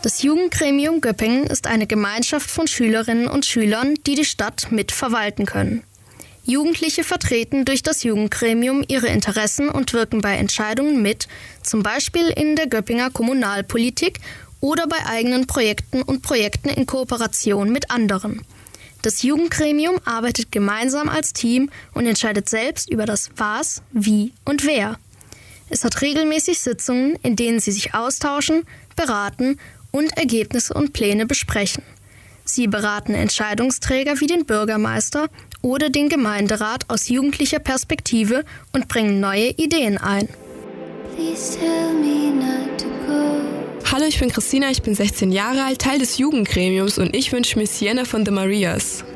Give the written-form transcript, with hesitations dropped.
Das Jugendgremium Göppingen ist eine Gemeinschaft von Schülerinnen und Schülern, die die Stadt mitverwalten können. Jugendliche vertreten durch das Jugendgremium ihre Interessen und wirken bei Entscheidungen mit, zum Beispiel in der Göppinger Kommunalpolitik oder bei eigenen Projekten und Projekten in Kooperation mit anderen. Das Jugendgremium arbeitet gemeinsam als Team und entscheidet selbst über das Was, Wie und Wer. Es hat regelmäßig Sitzungen, in denen sie sich austauschen, beraten und Ergebnisse und Pläne besprechen. Sie beraten Entscheidungsträger wie den Bürgermeister oder den Gemeinderat aus jugendlicher Perspektive und bringen neue Ideen ein. Hallo, ich bin Christina, ich bin 16 Jahre alt, Teil des Jugendgremiums und ich wünsche mir Sienna von The Marias.